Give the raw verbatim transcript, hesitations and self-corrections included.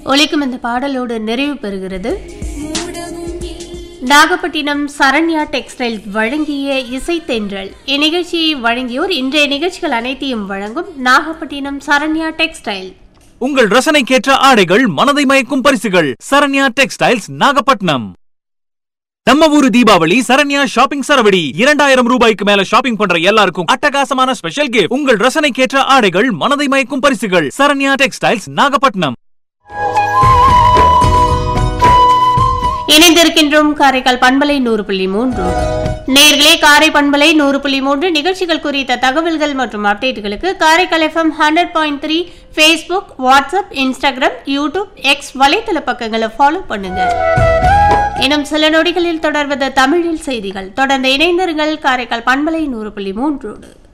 ஒலிக்கும் இந்த பாடலோடு நிறைவு பெறுகிறது நாகப்பட்டினம் சரண்யா டெக்ஸ்டைல்ஸ் வழங்கிய இசைத்தென்றல். இந்நிகழ்ச்சியை வழங்கியோர் இன்றைய நிகழ்ச்சிகள் அனைத்தையும் வழங்கும் நாகப்பட்டினம் சரண்யா டெக்ஸ்டைல். உங்கள் ரசனைக்கேற்ற ஆடைகள், மனதை மயக்கும் பரிசுகள். சரண்யா டெக்ஸ்டைல்ஸ், நாகப்பட்டினம். நம்ம ஊரு தீபாவளி சரண்யா ஷாப்பிங் சரவடி. இரண்டாயிரம் ரூபாய்க்கு மேல ஷாப்பிங் பண்ற எல்லாருக்கும் அட்டகாசமான ஸ்பெஷல் கிஃப்ட். உங்கள் ரசனைக்கேற்ற ஆடைகள், மனதை மயக்கும் பரிசுகள். சரண்யா டெக்ஸ்டைல்ஸ், நாகப்பட்டினம். இணைந்திருக்கின்றோம் காரைக்கால் பண்பலை நூறு புள்ளி மூன்று. நேர்களே, காரை பண்பலை நூறு புள்ளி மூன்று நிகழ்ச்சிகள் குறித்த தகவல்கள் மற்றும் அப்டேட்டுகளுக்கு Karaikal FM hundred point three Facebook, WhatsApp, Instagram, YouTube, X வலைத்தள பக்கங்களை ஃபாலோ பண்ணுங்க. இன்னும் சில நொடிகளில் தொடர்வது தமிழில் செய்திகள். தொடர்ந்து இணைந்திருங்கள் காரைக்கால் பண்பலை நூறு புள்ளி மூன்றோடு.